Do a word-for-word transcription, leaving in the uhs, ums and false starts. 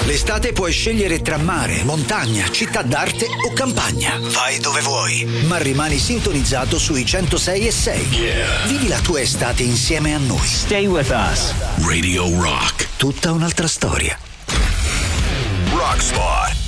L'estate puoi scegliere tra mare, montagna, città d'arte o campagna. Vai dove vuoi, ma rimani sintonizzato sui centosei e sei. Yeah. Vivi la tua estate insieme a noi. Stay with us. Radio Rock. Tutta un'altra storia. Rock Spot.